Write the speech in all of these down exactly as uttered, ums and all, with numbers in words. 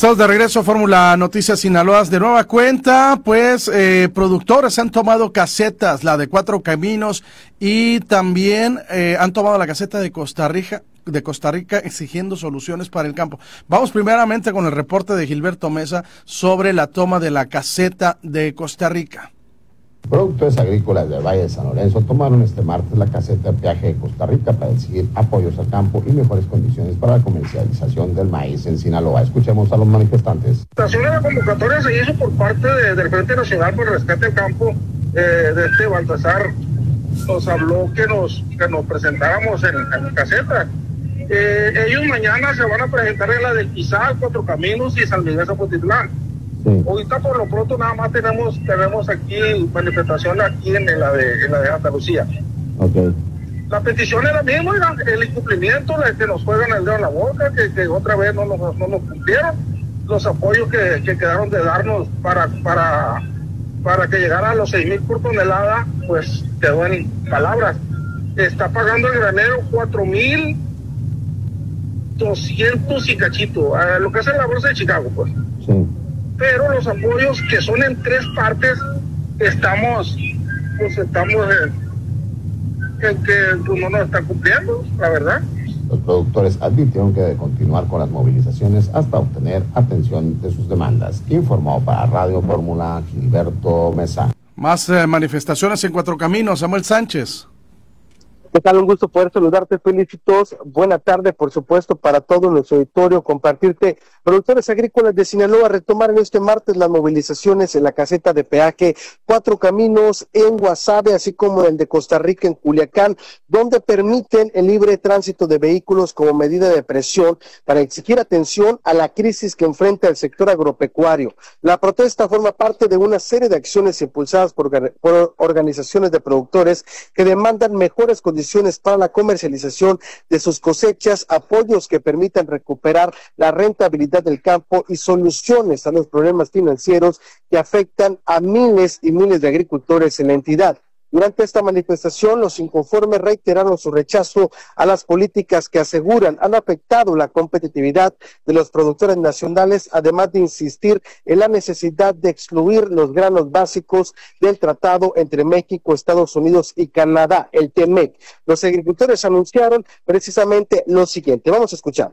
Estamos de regreso a Fórmula Noticias Sinaloa. De nueva cuenta, pues eh, productores han tomado casetas, la de Cuatro Caminos, y también eh, han tomado la caseta de Costa Rica, de Costa Rica, exigiendo soluciones para el campo. Vamos primeramente con el reporte de Gilberto Mesa sobre la toma de la caseta de Costa Rica. Productores agrícolas del Valle de San Lorenzo tomaron este martes la caseta de peaje de Costa Rica para exigir apoyos al campo y mejores condiciones para la comercialización del maíz en Sinaloa. Escuchemos a los manifestantes. La zona de la convocatoria se hizo por parte de, del Frente Nacional por el Rescate del Campo, eh, de este Baltasar. Nos habló que nos, que nos presentáramos en, en la caseta. Eh, ellos mañana se van a presentar en la del Quizal, Cuatro Caminos y San Miguel Zapotitlán. Sí. Ahorita por lo pronto nada más tenemos tenemos aquí manifestación aquí en la de en la de Santa Lucía. Okay. La petición es la misma, el incumplimiento, de que nos juegan el dedo en la boca, que, que otra vez no nos, no nos cumplieron, los apoyos que, que quedaron de darnos para para para que llegara a los seis mil por tonelada, pues quedó en palabras. Está pagando el granero cuatro mil doscientos y cachito, a lo que hace la bolsa de Chicago, pues. Sí. Pero los apoyos que son en tres partes, estamos, pues estamos en, en que pues, no nos están cumpliendo, la verdad. Los productores advirtieron que debe continuar con las movilizaciones hasta obtener atención de sus demandas. Informó para Radio Fórmula Gilberto Mesa. Más eh, manifestaciones en Cuatro Caminos, Samuel Sánchez. ¿Qué tal? Un gusto poder saludarte, Felicitos. Buena tarde, por supuesto, para todo nuestro auditorio, compartirte. Productores agrícolas de Sinaloa retomaron este martes las movilizaciones en la caseta de peaje Cuatro Caminos en Guasave, así como el de Costa Rica en Culiacán, donde permiten el libre tránsito de vehículos como medida de presión para exigir atención a la crisis que enfrenta el sector agropecuario. La protesta forma parte de una serie de acciones impulsadas por, por organizaciones de productores que demandan mejores condiciones para la comercialización de sus cosechas, apoyos que permitan recuperar la rentabilidad del campo y soluciones a los problemas financieros que afectan a miles y miles de agricultores en la entidad. Durante esta manifestación, los inconformes reiteraron su rechazo a las políticas que aseguran han afectado la competitividad de los productores nacionales, además de insistir en la necesidad de excluir los granos básicos del tratado entre México, Estados Unidos y Canadá, el T M E C. Los agricultores anunciaron precisamente lo siguiente. Vamos a escuchar.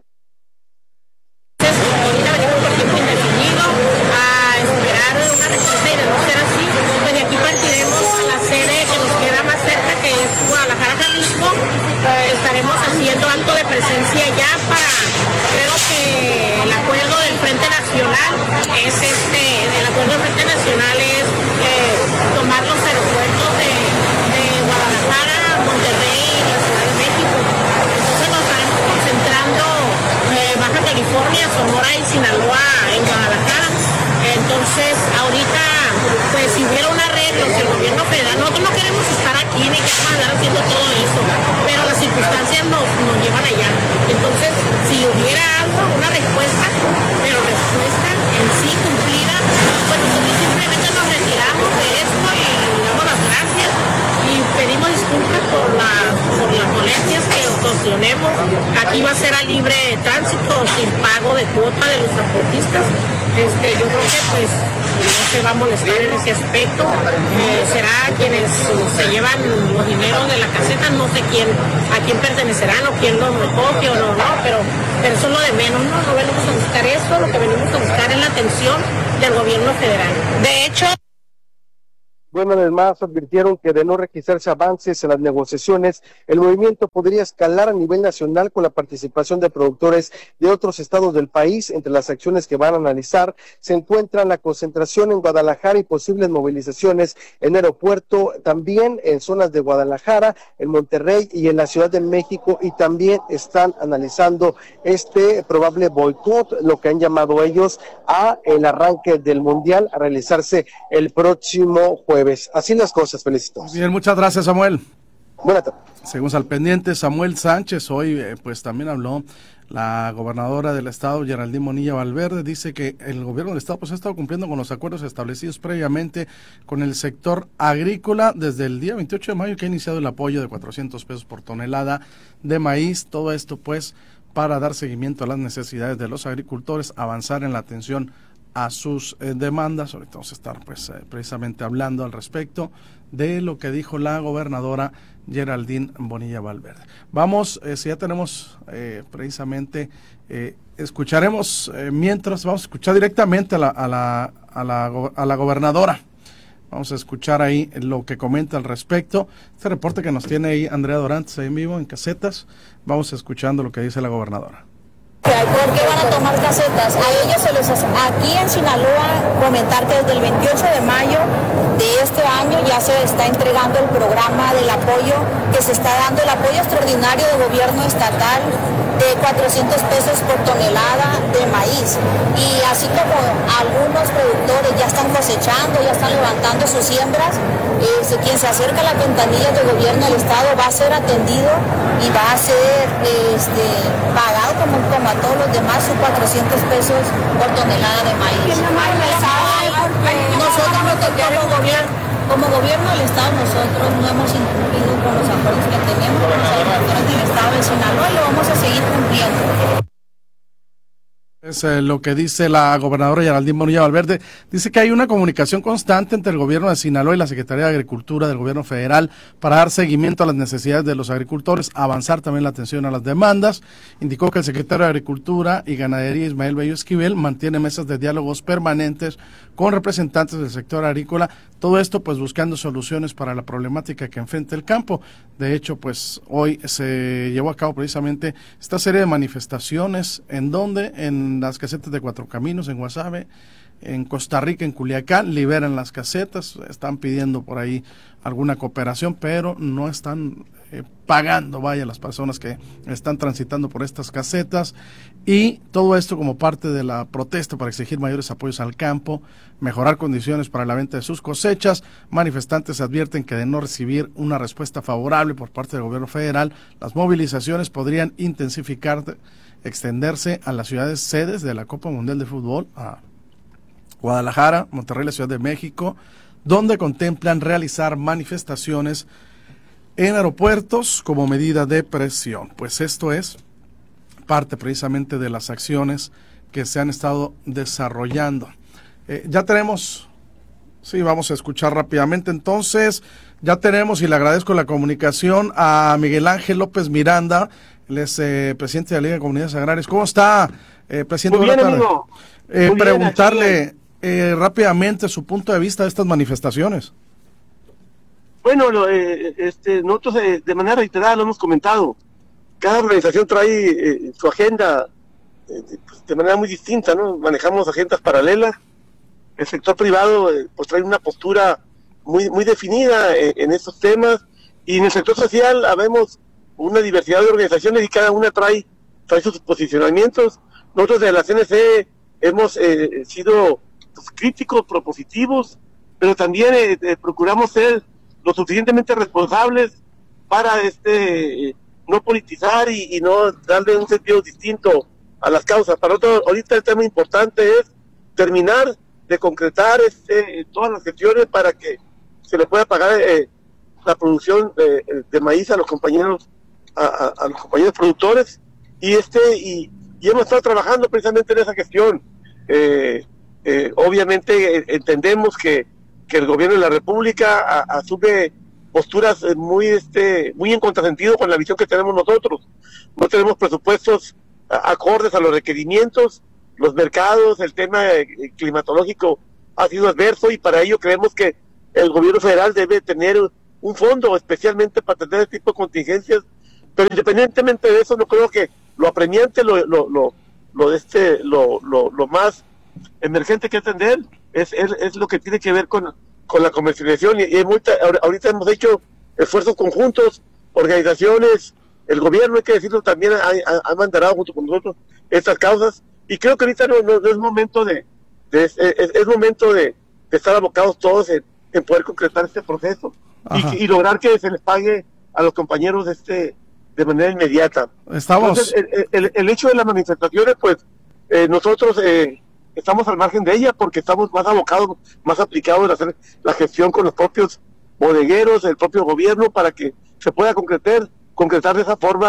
Ahorita venimos por tiempo indefinido a esperar una respuesta y de no ser así, pues de aquí partiremos a la sede que nos queda más cerca, que es Guadalajara, Jalisco. Eh, estaremos haciendo acto de presencia ya para, creo que el acuerdo del Frente Nacional es este, el acuerdo del Frente Nacional es eh, tomar los aeropuertos de, de Guadalajara, Monterrey y la Ciudad de México. Entonces nos estaremos concentrando eh, Baja California, Sonora y Sinaloa en Guadalajara. Entonces ahorita pues si hubiera un arreglo, si el gobierno federal, nosotros no queremos estar aquí ni queremos andar haciendo todo eso, pero las circunstancias nos, nos llevan allá. Entonces si hubiera algo, una respuesta, pero respuesta en sí cumplida, pues nosotros simplemente nos retiramos de esto y damos las gracias y pedimos disculpas por, la, por las dolencias que ocasionemos. Aquí va a ser a libre tránsito, sin pago de cuota de los transportistas. Este, yo creo que pues no se va a molestar en ese aspecto. Eh, será quienes se llevan los dineros de la caseta, no sé quién, a quién pertenecerán o quién los recoge o no, no, pero, pero eso es lo de menos, no, no venimos a buscar eso, lo que venimos a buscar es la atención del gobierno federal. De hecho, Bueno, además advirtieron que de no registrarse avances en las negociaciones, el movimiento podría escalar a nivel nacional con la participación de productores de otros estados del país. Entre las acciones que van a analizar se encuentran la concentración en Guadalajara y posibles movilizaciones en el aeropuerto, también en zonas de Guadalajara, en Monterrey y en la Ciudad de México, y también están analizando este probable boicot, lo que han llamado ellos, a el arranque del Mundial a realizarse el próximo jueves. Así las cosas, felicitos. Bien, muchas gracias, Samuel. Buenas tardes. Seguimos al pendiente. Samuel Sánchez, hoy eh, pues también habló la gobernadora del estado, Geraldine Bonilla Valverde. Dice que el gobierno del estado pues ha estado cumpliendo con los acuerdos establecidos previamente con el sector agrícola desde el día veintiocho de mayo, que ha iniciado el apoyo de cuatrocientos pesos por tonelada de maíz. Todo esto pues para dar seguimiento a las necesidades de los agricultores, avanzar en la atención a sus eh, demandas. Ahorita vamos a estar pues eh, precisamente hablando al respecto de lo que dijo la gobernadora Geraldine Bonilla Valverde. Vamos, eh, si ya tenemos eh, precisamente, eh, escucharemos eh, mientras, vamos a escuchar directamente a la, a la, a la, a la gobernadora. Vamos a escuchar ahí lo que comenta al respecto. Este reporte que nos tiene ahí Andrea Dorantes ahí en vivo en Casetas. Vamos escuchando lo que dice la gobernadora. ¿Por qué van a tomar casetas? A ellos se les hace, aquí en Sinaloa, comentar que desde el veintiocho de mayo de este año ya se está entregando el programa del apoyo, que se está dando el apoyo extraordinario del gobierno estatal de cuatrocientos pesos por tonelada de maíz. Y así como algunos productores ya están cosechando, ya están levantando sus siembras, eh, quien se acerca a la ventanilla del gobierno del estado va a ser atendido y va a ser este, pagado como, como a todos los demás sus cuatrocientos pesos por tonelada de maíz. Nosotros no como gobierno, como gobierno del estado nosotros no hemos incumplido con los acuerdos que tenemos con los agricultores del estado de Sinaloa y lo vamos a seguir cumpliendo. Es eh, lo que dice la gobernadora Geraldine Bonilla Valverde. Dice que hay una comunicación constante entre el gobierno de Sinaloa y la Secretaría de Agricultura del gobierno federal para dar seguimiento a las necesidades de los agricultores, avanzar también la atención a las demandas. Indicó que el secretario de Agricultura y Ganadería, Ismael Bello Esquivel, mantiene mesas de diálogos permanentes con representantes del sector agrícola. Todo esto pues buscando soluciones para la problemática que enfrenta el campo. De hecho, pues hoy se llevó a cabo precisamente esta serie de manifestaciones en donde en las casetas de Cuatro Caminos, en Guasave, en Costa Rica, en Culiacán, liberan las casetas, están pidiendo por ahí alguna cooperación, pero no están eh, pagando, vaya, las personas que están transitando por estas casetas, y todo esto como parte de la protesta para exigir mayores apoyos al campo, mejorar condiciones para la venta de sus cosechas. Manifestantes advierten que de no recibir una respuesta favorable por parte del gobierno federal, las movilizaciones podrían intensificar, extenderse a las ciudades sedes de la Copa Mundial de Fútbol, a Guadalajara, Monterrey, la Ciudad de México, donde contemplan realizar manifestaciones en aeropuertos como medida de presión. Pues esto es parte precisamente de las acciones que se han estado desarrollando. Eh, ya tenemos, sí, vamos a escuchar rápidamente entonces, ya tenemos, y le agradezco la comunicación a Miguel Ángel López Miranda, él es eh, presidente de la Liga de Comunidades Agrarias. ¿Cómo está, eh, presidente? Muy bien, amigo. Eh, Muy preguntarle bien, eh, rápidamente su punto de vista de estas manifestaciones. Bueno, lo, eh, este, nosotros eh, de manera reiterada lo hemos comentado. Cada organización trae eh, su agenda eh, de manera muy distinta, ¿no? Manejamos agendas paralelas. El sector privado eh, pues trae una postura muy muy definida eh, en estos temas, y en el sector social habemos una diversidad de organizaciones y cada una trae trae sus posicionamientos. Nosotros de la C N C hemos eh, sido pues, críticos, propositivos, pero también eh, eh, procuramos ser lo suficientemente responsables para este eh, no politizar y, y no darle un sentido distinto a las causas. Para nosotros ahorita el tema importante es terminar de concretar este, todas las gestiones para que se le pueda pagar eh, la producción de, de maíz a los compañeros a, a, a los compañeros productores, y este y, y hemos estado trabajando precisamente en esa gestión. Eh, eh, obviamente eh, entendemos que, que el gobierno de la República a, asume posturas muy este muy en contrasentido con la visión que tenemos nosotros. No tenemos presupuestos a, acordes a los requerimientos, los mercados, el tema eh, climatológico ha sido adverso, y para ello creemos que el gobierno federal debe tener un fondo especialmente para atender este tipo de contingencias. Pero independientemente de eso, no creo que lo apremiante, lo lo lo lo este lo lo, lo más emergente que atender es, es es lo que tiene que ver con con la comercialización, y, y mucha, ahorita hemos hecho esfuerzos conjuntos, organizaciones, el gobierno, hay que decirlo, también ha, ha, ha mandarado junto con nosotros estas causas, y creo que ahorita no, no, no es momento de, de es, es, es momento de, de estar abocados todos en, en poder concretar este proceso y, y lograr que se les pague a los compañeros este de manera inmediata. Estamos. Entonces, el, el, el hecho de las manifestaciones, pues eh, nosotros eh, estamos al margen de ella porque estamos más abocados, más aplicados en hacer la gestión con los propios bodegueros, el propio gobierno, para que se pueda concretar, concretar de esa forma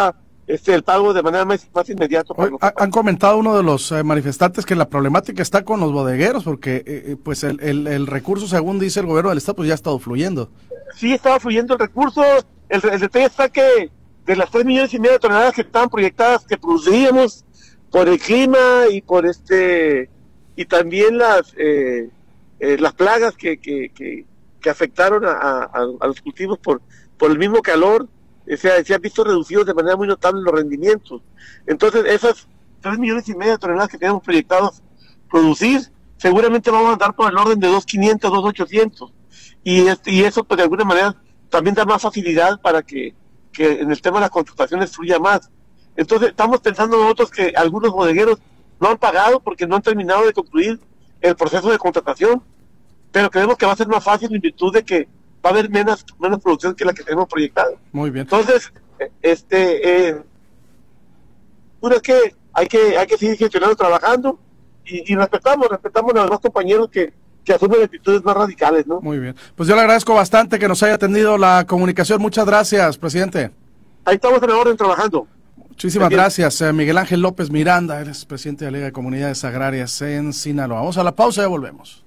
este el pago de manera más, más inmediata. Hoy, han comentado uno de los eh, manifestantes que la problemática está con los bodegueros, porque eh, pues el, el, el recurso, según dice el gobierno del estado, pues ya ha estado fluyendo. Sí, estaba fluyendo el recurso. El, el detalle está que de las tres millones y medio de toneladas que estaban proyectadas que produciríamos por el clima y por este y también las eh, eh, las plagas que que, que, que afectaron a, a, a los cultivos por por el mismo calor, o sea, se han visto reducidos de manera muy notable los rendimientos. Entonces, esas tres millones y medio de toneladas que tenemos proyectados producir, seguramente vamos a andar por el orden de dos quinientos, dos ochocientos. Y, este, y eso, pues, de alguna manera, también da más facilidad para que, que en el tema de las contrataciones fluya más. Entonces, estamos pensando nosotros que algunos bodegueros no han pagado porque no han terminado de concluir el proceso de contratación, pero creemos que va a ser más fácil en virtud de que va a haber menos, menos producción que la que tenemos proyectada. Muy bien. Entonces, este, eh, una es que hay que hay que seguir gestionando, trabajando y, y respetamos, respetamos a los demás compañeros que, que asumen actitudes más radicales, ¿no? Muy bien. Pues yo le agradezco bastante que nos haya atendido la comunicación. Muchas gracias, presidente. Ahí estamos en la orden trabajando. Muchísimas gracias, eh, Miguel Ángel López Miranda, él es presidente de la Liga de Comunidades Agrarias en Sinaloa. Vamos a la pausa y ya volvemos.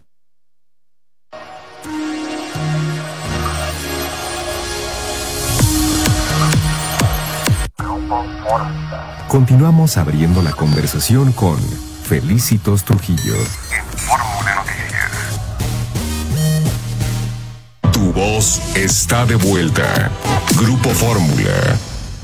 Continuamos abriendo la conversación con Felicitos Trujillo. En Fórmula Noticias. Tu voz está de vuelta. Grupo Fórmula.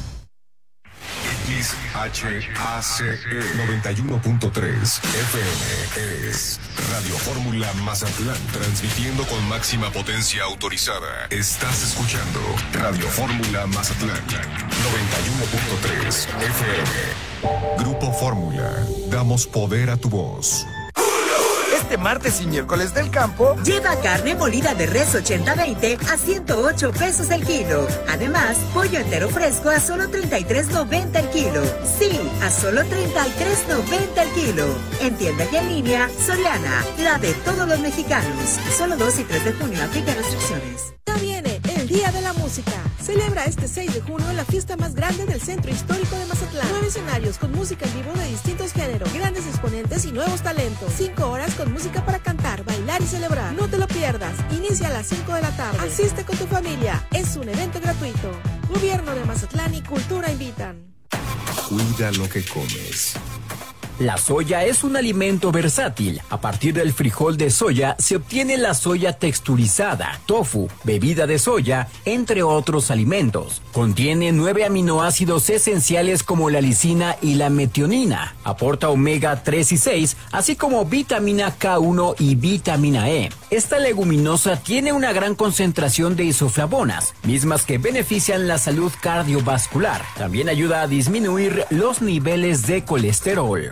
X H A C E noventa y uno punto tres F M es Radio Fórmula Mazatlán, transmitiendo con máxima potencia autorizada. Estás escuchando Radio Fórmula Mazatlán noventa y uno punto tres F M. Grupo Fórmula, damos poder a tu voz. Este martes y miércoles del campo, lleva carne molida de res ochenta veinte a ciento ocho pesos el kilo. Además, pollo entero fresco a solo treinta y tres noventa el kilo. Sí, a solo treinta y tres noventa el kilo. En tienda y en línea, Soriana, la de todos los mexicanos. Solo dos y tres de junio, aplica restricciones. Ya viene el Día de la Música. Celebra este seis de junio la fiesta más grande del Centro Histórico de Mazatlán. Nueve escenarios con música en vivo de distintos géneros, grandes exponentes y nuevos talentos. Cinco horas con música para cantar, bailar y celebrar. No te lo pierdas. Inicia a las cinco de la tarde. Asiste con tu familia. Es un evento gratuito. Gobierno de Mazatlán y Cultura invitan. Cuida lo que comes. La soya es un alimento versátil. A partir del frijol de soya se obtiene la soya texturizada, tofu, bebida de soya, entre otros alimentos. Contiene nueve aminoácidos esenciales como la lisina y la metionina. Aporta omega tres y seis, así como vitamina K uno y vitamina E. Esta leguminosa tiene una gran concentración de isoflavonas, mismas que benefician la salud cardiovascular. También ayuda a disminuir los niveles de colesterol.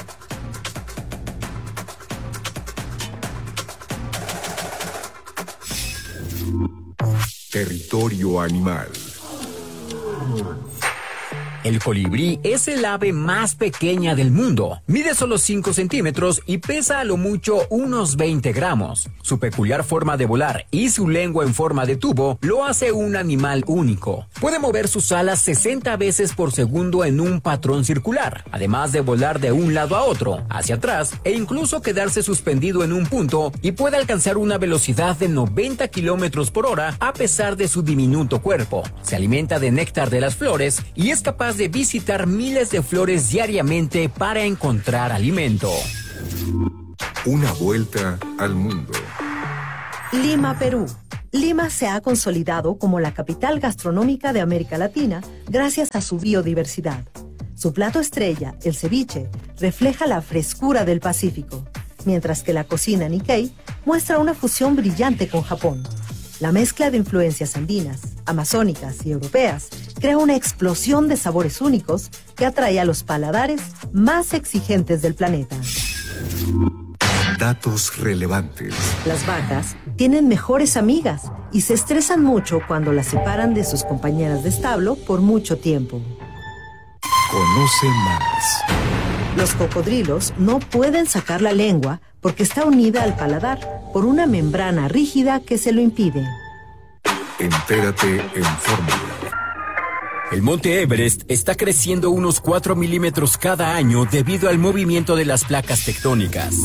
Territorio animal. El colibrí es el ave más pequeña del mundo. Mide solo cinco centímetros y pesa a lo mucho unos veinte gramos. Su peculiar forma de volar y su lengua en forma de tubo lo hace un animal único. Puede mover sus alas sesenta veces por segundo en un patrón circular, además de volar de un lado a otro, hacia atrás e incluso quedarse suspendido en un punto, y puede alcanzar una velocidad de noventa kilómetros por hora a pesar de su diminuto cuerpo. Se alimenta de néctar de las flores y es capaz de visitar miles de flores diariamente para encontrar alimento. Una vuelta al mundo. Lima, Perú. Lima se ha consolidado como la capital gastronómica de América Latina gracias a su biodiversidad. Su plato estrella, el ceviche, refleja la frescura del Pacífico, mientras que la cocina Nikkei muestra una fusión brillante con Japón. La mezcla de influencias andinas, amazónicas y europeas crea una explosión de sabores únicos que atrae a los paladares más exigentes del planeta. Datos relevantes. Las vacas tienen mejores amigas y se estresan mucho cuando las separan de sus compañeras de establo por mucho tiempo. Conoce más. Los cocodrilos no pueden sacar la lengua porque está unida al paladar por una membrana rígida que se lo impide. Entérate en Fórmula. El monte Everest está creciendo unos cuatro milímetros cada año debido al movimiento de las placas tectónicas.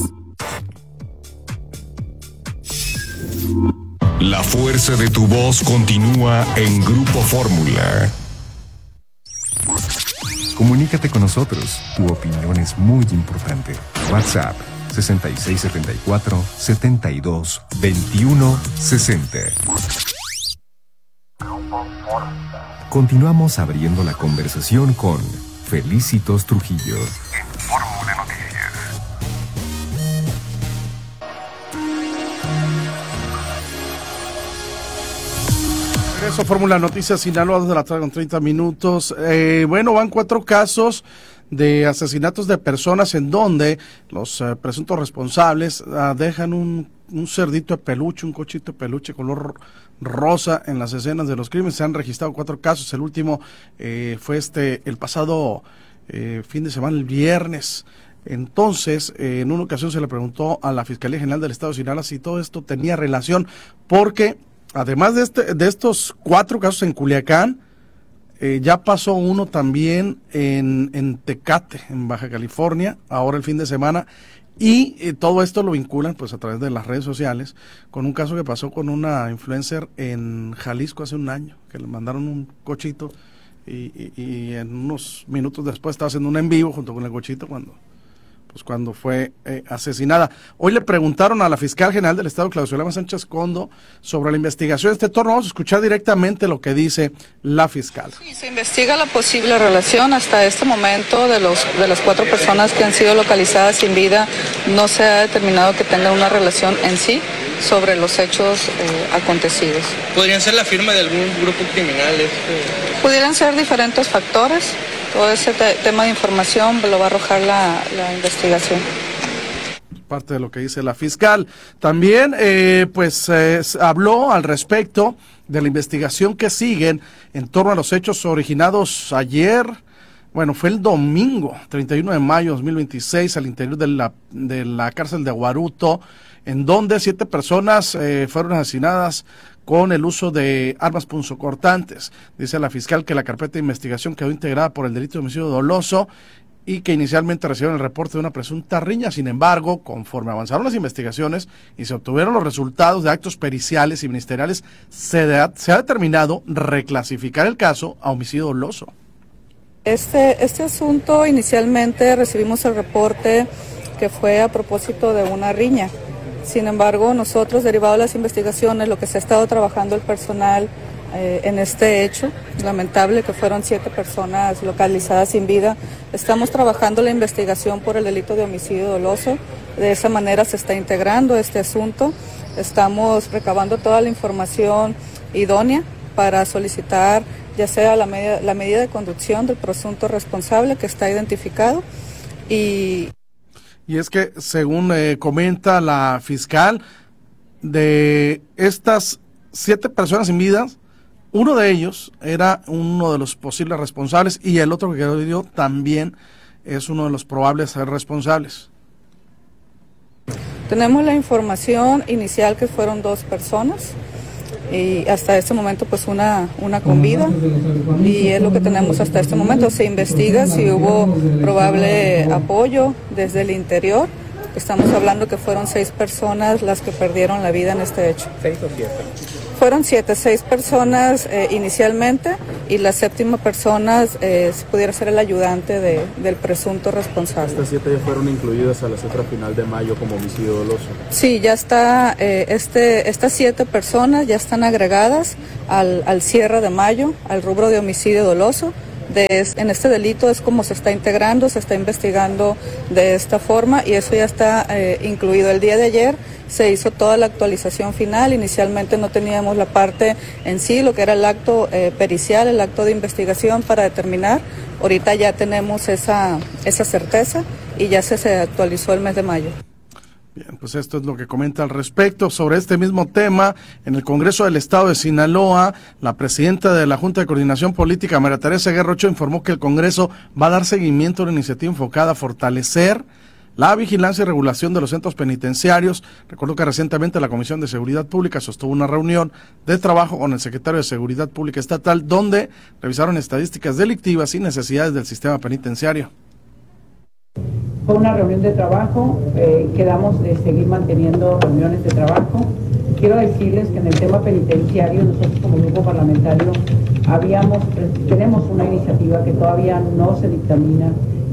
La fuerza de tu voz continúa en Grupo Fórmula. Comunícate con nosotros. Tu opinión es muy importante. WhatsApp sesenta y seis setenta y cuatro, setenta y dos, veintiuno, sesenta. Continuamos abriendo la conversación con Felicitos Trujillo. En Fórmula Noticias. Eso, Fórmula Noticias Sinaloa, desde la tarde con treinta minutos. Eh, bueno, van cuatro casos de asesinatos de personas en donde los eh, presuntos responsables uh, dejan un, un cerdito de peluche, un cochito de peluche color rosa en las escenas de los crímenes. Se han registrado cuatro casos. El último eh, fue este el pasado eh, fin de semana, el viernes. Entonces, eh, en una ocasión se le preguntó a la Fiscalía General del Estado de Sinaloa si todo esto tenía relación, porque además de este de estos cuatro casos en Culiacán, Eh, ya pasó uno también en, en Tecate, en Baja California, ahora el fin de semana, y eh, todo esto lo vinculan pues a través de las redes sociales con un caso que pasó con una influencer en Jalisco hace un año, que le mandaron un cochito y, y, y en unos minutos después estaba haciendo un en vivo junto con el cochito cuando pues cuando fue eh, asesinada. Hoy le preguntaron a la fiscal general del Estado, Claudia Sánchez Condo, sobre la investigación de este torno. Vamos a escuchar directamente lo que dice la fiscal. Sí, se investiga la posible relación. Hasta este momento, de los de las cuatro personas que han sido localizadas sin vida, no se ha determinado que tengan una relación en sí sobre los hechos eh, acontecidos. ¿Podrían ser la firma de algún grupo criminal? Este? Pudieran ser diferentes factores. Todo ese te tema de información lo va a arrojar la, la investigación. Parte de lo que dice la fiscal. También, eh, pues, eh, habló al respecto de la investigación que siguen en torno a los hechos originados ayer. Bueno, fue el domingo, treinta y uno de mayo de dos mil veintiséis, al interior de la, de la cárcel de Guaruto, en donde siete personas eh, fueron asesinadas con el uso de armas punzocortantes. Dice la fiscal que la carpeta de investigación quedó integrada por el delito de homicidio doloso y que inicialmente recibieron el reporte de una presunta riña. Sin embargo, conforme avanzaron las investigaciones y se obtuvieron los resultados de actos periciales y ministeriales, se, de, se ha determinado reclasificar el caso a homicidio doloso. Este, este asunto, inicialmente recibimos el reporte que fue a propósito de una riña. Sin embargo, nosotros, derivado de las investigaciones, lo que se ha estado trabajando el personal eh, en este hecho, lamentable, que fueron siete personas localizadas sin vida, estamos trabajando la investigación por el delito de homicidio doloso. De esa manera se está integrando este asunto. Estamos recabando toda la información idónea para solicitar ya sea la medida, la medida de conducción del presunto responsable que está identificado y... Y es que, según eh, comenta la fiscal, de estas siete personas sin vida, uno de ellos era uno de los posibles responsables y el otro que quedó herido también es uno de los probables responsables. Tenemos la información inicial que fueron dos personas y hasta este momento pues una, una con vida, y es lo que tenemos hasta este momento. Se investiga si hubo probable apoyo desde el interior. Estamos hablando que fueron seis personas las que perdieron la vida en este hecho. ¿Seis o siete? Fueron siete, seis personas eh, inicialmente, y la séptima persona eh, pudiera ser el ayudante de, del presunto responsable. ¿Estas siete ya fueron incluidas a la cifra final de mayo como homicidio doloso? Sí, ya está, eh, este, estas siete personas ya están agregadas al, al cierre de mayo, al rubro de homicidio doloso. De, en este delito es como se está integrando, se está investigando de esta forma, y eso ya está eh, incluido. El día de ayer se hizo toda la actualización final. Inicialmente no teníamos la parte en sí, lo que era el acto eh, pericial, el acto de investigación para determinar. Ahorita ya tenemos esa, esa certeza y ya se, se actualizó el mes de mayo. Bien, pues esto es lo que comenta al respecto. Sobre este mismo tema, en el Congreso del Estado de Sinaloa, la presidenta de la Junta de Coordinación Política, María Teresa Guerra Ochoa, informó que el Congreso va a dar seguimiento a una iniciativa enfocada a fortalecer la vigilancia y regulación de los centros penitenciarios. Recuerdo que recientemente la Comisión de Seguridad Pública sostuvo una reunión de trabajo con el secretario de Seguridad Pública Estatal, donde revisaron estadísticas delictivas y necesidades del sistema penitenciario. Fue una reunión de trabajo, eh, quedamos de seguir manteniendo reuniones de trabajo. Quiero decirles que en el tema penitenciario, nosotros como grupo parlamentario habíamos, tenemos una iniciativa que todavía no se dictamina,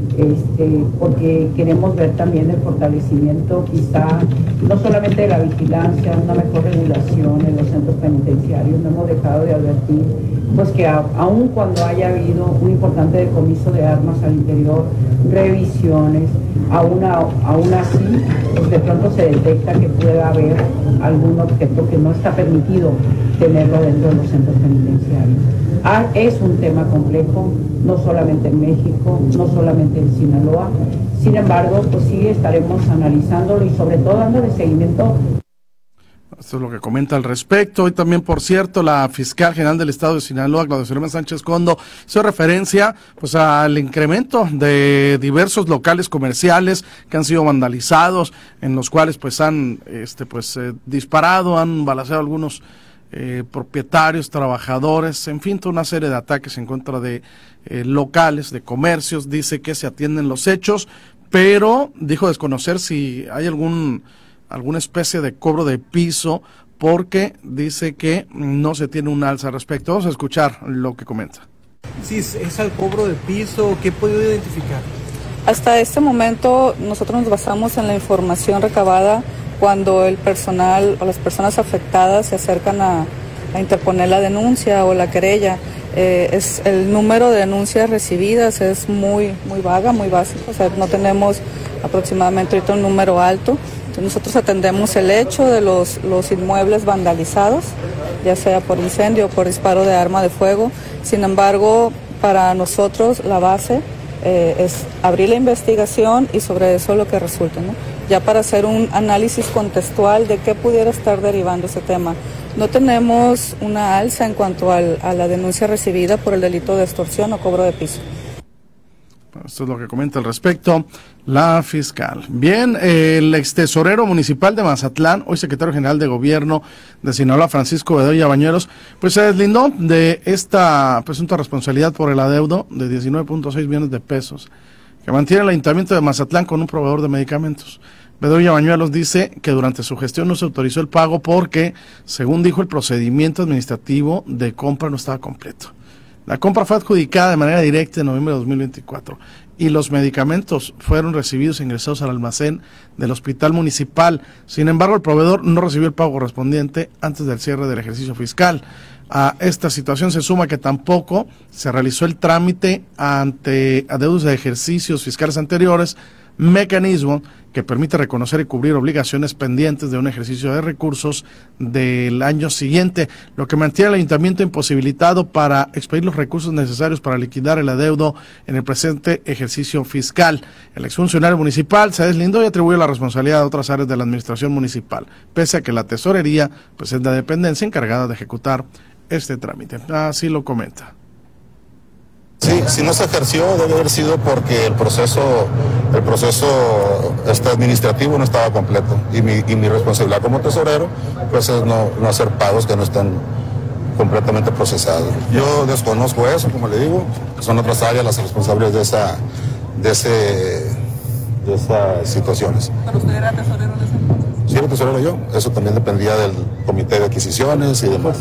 este, porque queremos ver también el fortalecimiento, quizá, no solamente de la vigilancia, una mejor regulación en los centros penitenciarios. No hemos dejado de advertir, pues que a, aun cuando haya habido un importante decomiso de armas al interior, revisiones, aún, a, aún así, pues de pronto se detecta que pueda haber algún objeto que no está permitido tenerlo dentro de los centros penitenciarios. Ah, es un tema complejo, no solamente en México, no solamente en Sinaloa. Sin embargo, pues sí estaremos analizándolo y sobre todo dándole seguimiento. Esto es lo que comenta al respecto. Hoy también, por cierto, la fiscal general del estado de Sinaloa, Claudia Sheinbaum Sánchez Condo, hizo referencia pues al incremento de diversos locales comerciales que han sido vandalizados, en los cuales pues han este pues eh, disparado, han balaceado algunos eh, propietarios, trabajadores, en fin, toda una serie de ataques en contra de eh, locales, de comercios. Dice que se atienden los hechos, pero dijo desconocer si hay algún alguna especie de cobro de piso, porque dice que no se tiene un alza al respecto. Vamos a escuchar lo que comenta. Sí, es al cobro de piso. ¿Qué he podido identificar? Hasta este momento nosotros nos basamos en la información recabada cuando el personal o las personas afectadas se acercan a, a interponer la denuncia o la querella. Eh, es el número de denuncias recibidas es muy muy vaga, muy básico, o sea, no tenemos aproximadamente ahorita un número alto. Nosotros atendemos el hecho de los, los inmuebles vandalizados, ya sea por incendio o por disparo de arma de fuego. Sin embargo, para nosotros la base eh, es abrir la investigación y sobre eso lo que resulte, ¿no? Ya para hacer un análisis contextual de qué pudiera estar derivando ese tema. No tenemos una alza en cuanto al, a la denuncia recibida por el delito de extorsión o cobro de piso. Esto es lo que comenta al respecto la fiscal. Bien, el ex tesorero municipal de Mazatlán, hoy secretario general de gobierno de Sinaloa, Francisco Bedoya Bañuelos, pues se deslindó de esta presunta responsabilidad por el adeudo de diecinueve punto seis millones de pesos que mantiene el ayuntamiento de Mazatlán con un proveedor de medicamentos. Bedoya Bañuelos dice que durante su gestión no se autorizó el pago porque, según dijo, el procedimiento administrativo de compra no estaba completo. La compra fue adjudicada de manera directa en noviembre de dos mil veinticuatro y los medicamentos fueron recibidos e ingresados al almacén del hospital municipal. Sin embargo, el proveedor no recibió el pago correspondiente antes del cierre del ejercicio fiscal. A esta situación se suma que tampoco se realizó el trámite ante adeudos de ejercicios fiscales anteriores, mecanismo que permite reconocer y cubrir obligaciones pendientes de un ejercicio de recursos del año siguiente, lo que mantiene al ayuntamiento imposibilitado para expedir los recursos necesarios para liquidar el adeudo en el presente ejercicio fiscal. El exfuncionario municipal se deslindó y atribuyó la responsabilidad a otras áreas de la administración municipal, pese a que la tesorería pues es la dependencia encargada de ejecutar este trámite. Así lo comenta. Sí, si no se ejerció debe haber sido porque el proceso, el proceso este administrativo no estaba completo y mi, y mi responsabilidad como tesorero pues es no, no hacer pagos que no están completamente procesados. Yo desconozco eso, como le digo, son otras áreas las responsables de esa, de ese, de esas situaciones. ¿Pero usted era tesorero de ese entonces? Sí, era tesorero yo, eso también dependía del comité de adquisiciones y demás.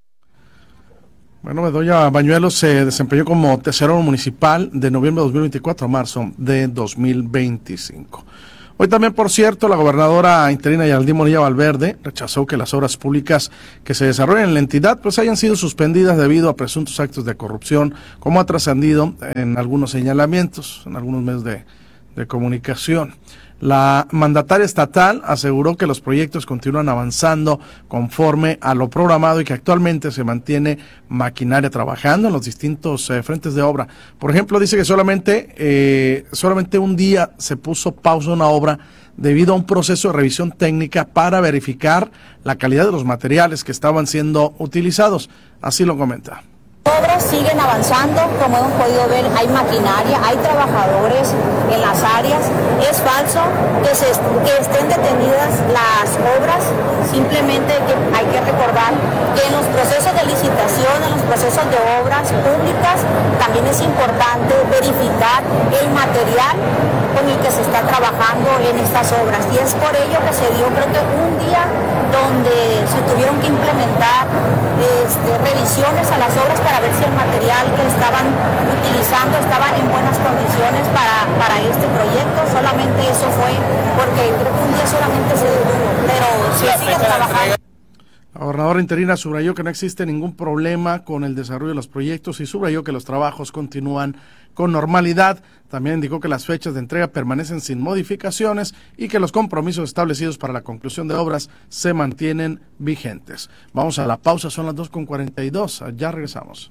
Bueno, Bedoya Bañuelos se desempeñó como tesorero municipal de noviembre de dos mil veinticuatro a marzo de dos mil veinticinco. Hoy también, por cierto, la gobernadora interina Geraldine Bonilla Valverde rechazó que las obras públicas que se desarrollen en la entidad pues hayan sido suspendidas debido a presuntos actos de corrupción, como ha trascendido en algunos señalamientos, en algunos medios de, de comunicación. La mandataria estatal aseguró que los proyectos continúan avanzando conforme a lo programado y que actualmente se mantiene maquinaria trabajando en los distintos eh, frentes de obra. Por ejemplo, dice que solamente, eh, solamente un día se puso pausa una obra debido a un proceso de revisión técnica para verificar la calidad de los materiales que estaban siendo utilizados. Así lo comenta. Obras siguen avanzando, como hemos podido ver, hay maquinaria, hay trabajadores en las áreas. Es falso que, se, que estén detenidas las obras, simplemente que hay que recordar que en los procesos de licitación, en los procesos de obras públicas, también es importante verificar el material con el que se está trabajando en estas obras. Y es por ello que se dio, creo que un día donde se tuvieron que implementar este, revisiones a las obras para ver si el material que estaban utilizando estaba en buenas condiciones para, para este proyecto. Solamente eso fue, porque creo que un día solamente se detuvo, pero se sigue trabajando. La gobernadora interina subrayó que no existe ningún problema con el desarrollo de los proyectos y subrayó que los trabajos continúan con normalidad. También indicó que las fechas de entrega permanecen sin modificaciones y que los compromisos establecidos para la conclusión de obras se mantienen vigentes. Vamos a la pausa, son las dos con cuarenta y dos, ya regresamos.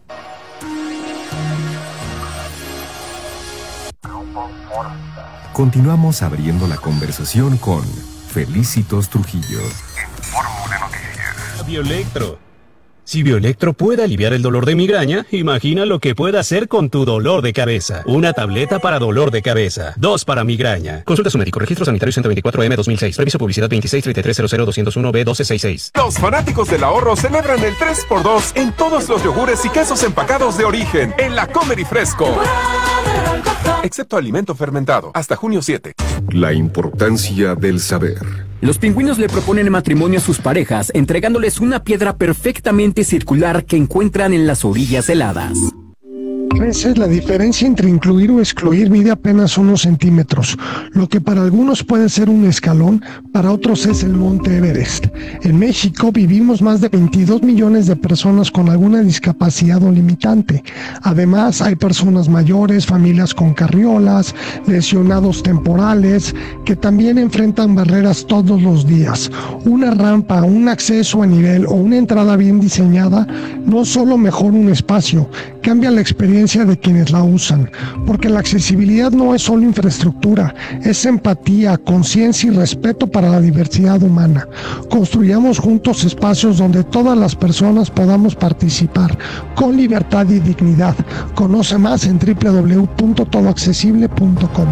Continuamos abriendo la conversación con Felicitos Trujillo. Fórmula Noticias. Bioelectro. Si Bioelectro puede aliviar el dolor de migraña, imagina lo que puede hacer con tu dolor de cabeza. Una tableta para dolor de cabeza, dos para migraña. Consulta a su médico. Registro sanitario ciento veinticuatro M dos mil seis. Previso publicidad veintiséis treinta y tres cero cero doscientos uno B doce sesenta y seis. Los fanáticos del ahorro celebran el tres por dos en todos los yogures y quesos empacados de origen en la Comer y Fresco. Excepto alimento fermentado, hasta junio siete. La importancia del saber. Los pingüinos le proponen matrimonio a sus parejas, entregándoles una piedra perfectamente circular que encuentran en las orillas heladas. A veces la diferencia entre incluir o excluir mide apenas unos centímetros. Lo que para algunos puede ser un escalón, para otros es el Monte Everest. En México vivimos más de veintidós millones de personas con alguna discapacidad o limitante. Además, hay personas mayores, familias con carriolas, lesionados temporales, que también enfrentan barreras todos los días. Una rampa, un acceso a nivel o una entrada bien diseñada no solo mejora un espacio, cambia la experiencia de quienes la usan, porque la accesibilidad no es solo infraestructura, es empatía, conciencia y respeto para la diversidad humana. Construyamos juntos espacios donde todas las personas podamos participar con libertad y dignidad. Conoce más en doble u doble u doble u punto todo accesible punto com.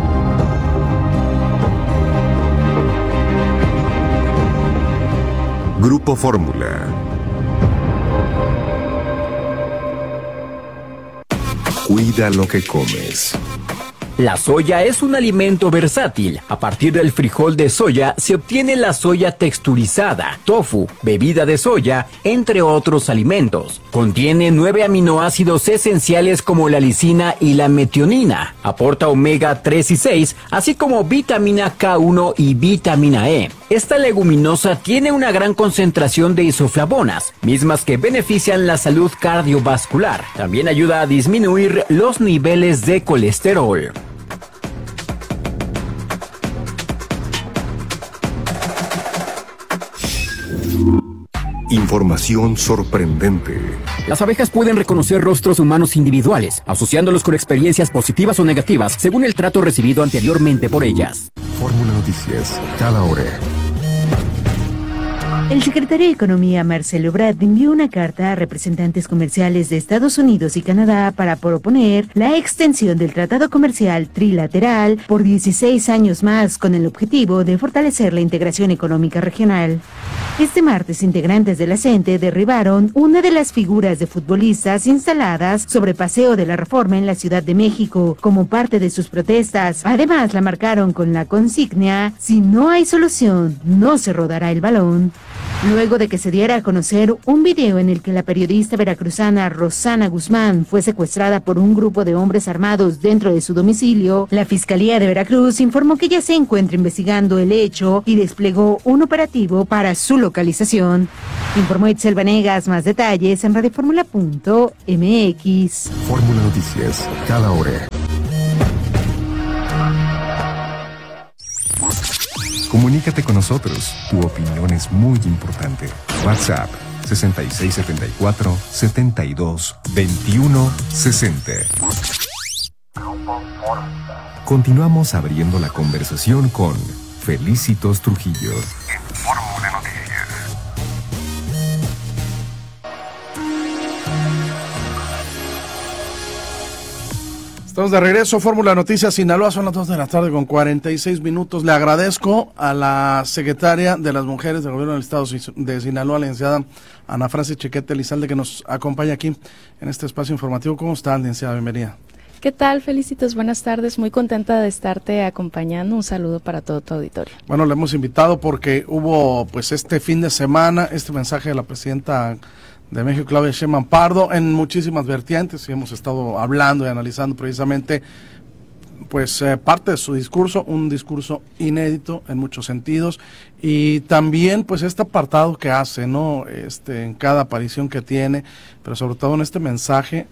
Grupo Fórmula. Cuida lo que comes. La soya es un alimento versátil. A partir del frijol de soya se obtiene la soya texturizada, tofu, bebida de soya, entre otros alimentos. Contiene nueve aminoácidos esenciales como la lisina y la metionina. Aporta omega tres y seis, así como vitamina K uno y vitamina E. Esta leguminosa tiene una gran concentración de isoflavonas, mismas que benefician la salud cardiovascular. También ayuda a disminuir los niveles de colesterol. Información sorprendente. Las abejas pueden reconocer rostros humanos individuales, asociándolos con experiencias positivas o negativas según el trato recibido anteriormente por ellas. Fórmula Noticias, cada hora. El secretario de Economía, Marcelo Ebrard, envió una carta a representantes comerciales de Estados Unidos y Canadá para proponer la extensión del Tratado Comercial Trilateral por dieciséis años más, con el objetivo de fortalecer la integración económica regional. Este martes, integrantes de la CENTE derribaron una de las figuras de futbolistas instaladas sobre Paseo de la Reforma en la Ciudad de México como parte de sus protestas. Además, la marcaron con la consigna: si no hay solución, no se rodará el balón. Luego de que se diera a conocer un video en el que la periodista veracruzana Rosana Guzmán fue secuestrada por un grupo de hombres armados dentro de su domicilio, la Fiscalía de Veracruz informó que ya se encuentra investigando el hecho y desplegó un operativo para su localización. Informó Itzel Vanegas. Más detalles en radioformula punto m x. Fórmula Noticias, cada hora. Comunícate con nosotros. Tu opinión es muy importante. WhatsApp sesenta y seis setenta y cuatro, setenta y dos, veintiuno, sesenta. Continuamos abriendo la conversación con Felicitos Trujillo. Fórmula Noticias. Estamos de regreso, Fórmula Noticias Sinaloa, son las dos de la tarde con cuarenta y seis minutos. Le agradezco a la secretaria de las Mujeres del Gobierno del Estado de Sinaloa, la licenciada Ana Francis Chiquete Elizalde, que nos acompaña aquí en este espacio informativo. ¿Cómo está, licenciada? Bienvenida. ¿Qué tal? Felicitos, buenas tardes. Muy contenta de estarte acompañando. Un saludo para todo tu auditorio. Bueno, le hemos invitado porque hubo pues este fin de semana este mensaje de la presidenta de México, Claudia Sheinbaum Pardo, en muchísimas vertientes, y hemos estado hablando y analizando precisamente pues eh, parte de su discurso, un discurso inédito en muchos sentidos, y también pues este apartado que hace, ¿no? Este, en cada aparición que tiene, pero sobre todo en este mensaje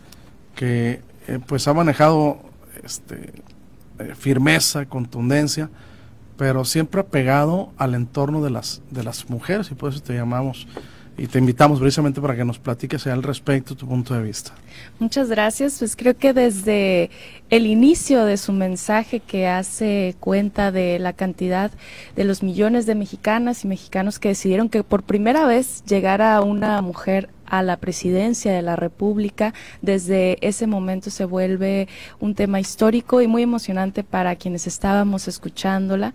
que eh, pues ha manejado este eh, firmeza, contundencia, pero siempre apegado al entorno de las de las mujeres, y por eso te llamamos y te invitamos precisamente para que nos platiques al respecto tu punto de vista. Muchas gracias. Pues creo que desde el inicio de su mensaje, que hace cuenta de la cantidad de los millones de mexicanas y mexicanos que decidieron que por primera vez llegara una mujer a la presidencia de la República, desde ese momento se vuelve un tema histórico y muy emocionante para quienes estábamos escuchándola.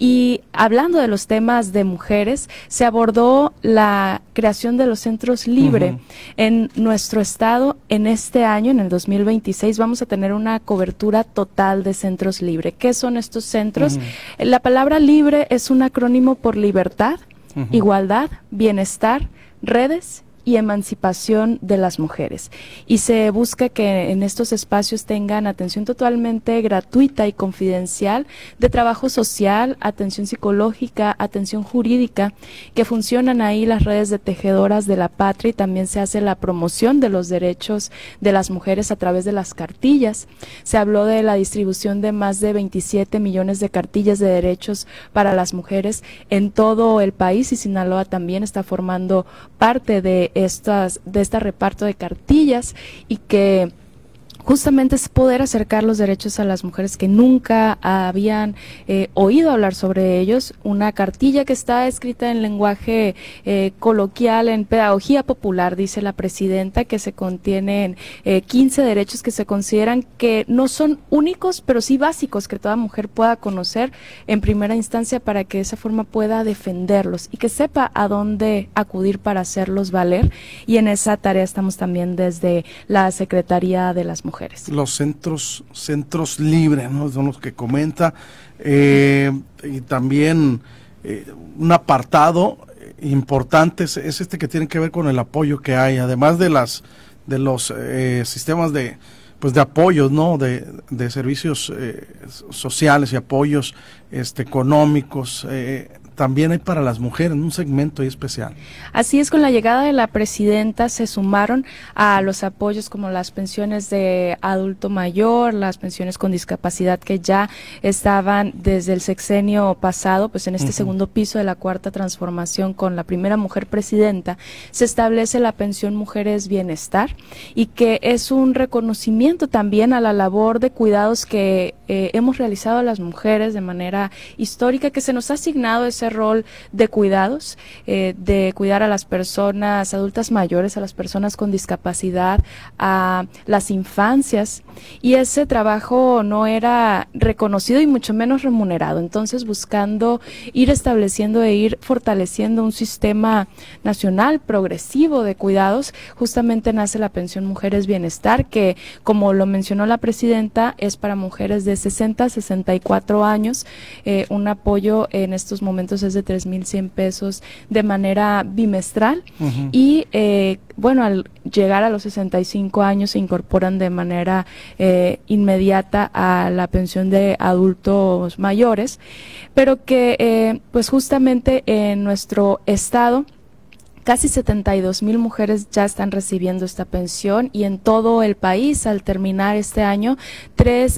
Y hablando de los temas de mujeres, se abordó la creación de los centros Libre. Uh-huh. En nuestro estado, en este año, en el dos mil veintiséis, vamos a tener una cobertura total de centros Libre. ¿Qué son estos centros? Uh-huh. La palabra libre es un acrónimo por libertad, uh-huh, igualdad, bienestar, redes y emancipación de las mujeres. Y se busca que en estos espacios tengan atención totalmente gratuita y confidencial de trabajo social, atención psicológica, atención jurídica, que funcionan ahí las redes de tejedoras de la patria, y también se hace la promoción de los derechos de las mujeres a través de las cartillas. Se habló de la distribución de más de veintisiete millones de cartillas de derechos para las mujeres en todo el país, y Sinaloa también está formando parte de estas de este reparto de cartillas, y que justamente es poder acercar los derechos a las mujeres que nunca habían eh, oído hablar sobre ellos. Una cartilla que está escrita en lenguaje eh, coloquial, en pedagogía popular, dice la presidenta, que se contienen eh, quince derechos que se consideran que no son únicos, pero sí básicos, que toda mujer pueda conocer en primera instancia para que de esa forma pueda defenderlos y que sepa a dónde acudir para hacerlos valer. Y en esa tarea estamos también desde la Secretaría de las Mujeres. Mujeres. Los centros centros libres, ¿no? Son los que comenta, eh, y también eh, un apartado importante es, es este que tiene que ver con el apoyo que hay, además de las de los eh, sistemas de pues de apoyos, ¿no? De, de servicios eh, sociales y apoyos este económicos. Eh, también hay para las mujeres un segmento ahí especial. Así es, con la llegada de la presidenta se sumaron a los apoyos como las pensiones de adulto mayor, las pensiones con discapacidad que ya estaban desde el sexenio pasado, pues en este uh-huh. segundo piso de la cuarta transformación con la primera mujer presidenta, se establece la pensión Mujeres Bienestar, y que es un reconocimiento también a la labor de cuidados que eh, hemos realizado las mujeres de manera histórica, que se nos ha asignado ese rol de cuidados, eh, de cuidar a las personas adultas mayores, a las personas con discapacidad, a las infancias, y ese trabajo no era reconocido y mucho menos remunerado. Entonces, buscando ir estableciendo e ir fortaleciendo un sistema nacional progresivo de cuidados, justamente nace la pensión Mujeres Bienestar, que, como lo mencionó la presidenta, es para mujeres de sesenta a sesenta y cuatro años, eh, un apoyo en estos momentos es de tres mil cien pesos de manera bimestral, uh-huh. y eh, bueno, al llegar a los sesenta y cinco años se incorporan de manera eh, inmediata a la pensión de adultos mayores, pero que eh, pues justamente en nuestro estado casi setenta y dos mil mujeres ya están recibiendo esta pensión, y en todo el país, al terminar este año, tres